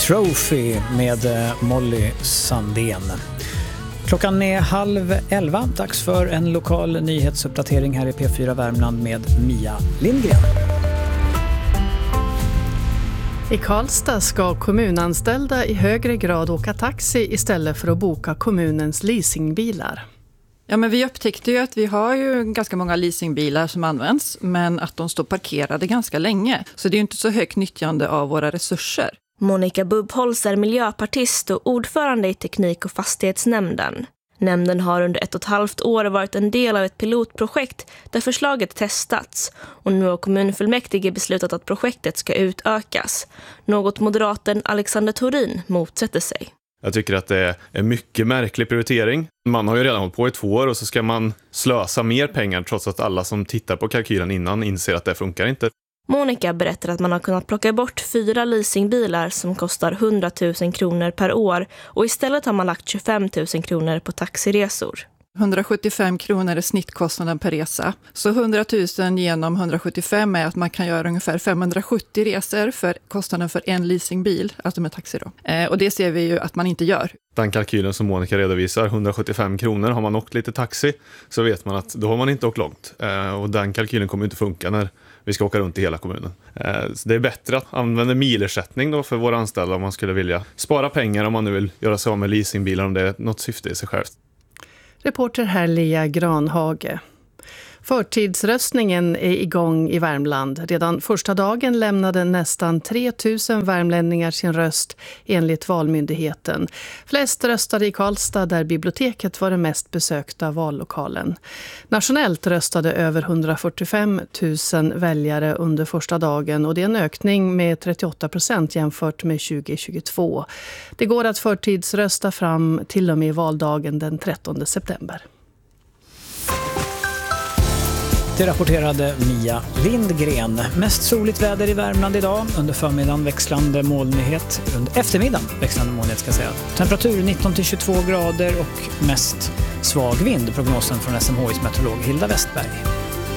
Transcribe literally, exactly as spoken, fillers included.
Trophy med Molly Sandén. Klockan är halv elva, dags för en lokal nyhetsuppdatering här i P fyra Värmland med Mia Lindgren. I Karlstad ska kommunanställda i högre grad åka taxi istället för att boka kommunens leasingbilar. Ja, men vi upptäckte ju att vi har ju ganska många leasingbilar som används, men att de står parkerade ganska länge. Så det är ju inte så högt nyttjande av våra resurser. Monica Bubbholz är miljöpartist och ordförande i teknik- och fastighetsnämnden. Nämnden har under ett och ett halvt år varit en del av ett pilotprojekt där förslaget testats, och nu har kommunfullmäktige beslutat att projektet ska utökas. Något moderaten Alexander Thorin motsätter sig. Jag tycker att det är en mycket märklig prioritering. Man har ju redan hållit på i två år och så ska man slösa mer pengar trots att alla som tittar på kalkylen innan inser att det funkar inte. Monica berättar att man har kunnat plocka bort fyra leasingbilar som kostar hundratusen kronor per år, och istället har man lagt tjugofem tusen kronor på taxiresor. hundrasjuttiofem kronor är snittkostnaden per resa. Så hundratusen genom hundrasjuttiofem är att man kan göra ungefär femhundrasjuttio resor för kostnaden för en leasingbil, alltså med taxi då. Eh, och det ser vi ju att man inte gör. Den kalkylen som Monica redovisar, hundrasjuttiofem kronor, har man åkt lite taxi så vet man att då har man inte åkt långt. Eh, och den kalkylen kommer inte funka när vi ska åka runt i hela kommunen. Eh, så det är bättre att använda milersättning då för våra anställda om man skulle vilja spara pengar, om man nu vill göra sig av med leasingbilar, om det är något syfte i sig självt. Reporter här Lia Granhage. Förtidsröstningen är igång i Värmland. Redan första dagen lämnade nästan tre tusen värmlänningar sin röst enligt Valmyndigheten. Flest röstade i Karlstad där biblioteket var den mest besökta vallokalen. Nationellt röstade över hundrafyrtiofem tusen väljare under första dagen, och det är en ökning med trettioåtta procent jämfört med tjugohundratjugotvå. Det går att förtidsrösta fram till och med valdagen den trettonde september. Det rapporterade Mia Lindgren. Mest soligt väder i Värmland idag. Under förmiddagen växlande molnighet. Under eftermiddagen växlande molnighet ska jag säga. Temperatur nitton till tjugotvå grader och mest svag vind. Prognosen från S M H:s meteorolog Hilda Westberg.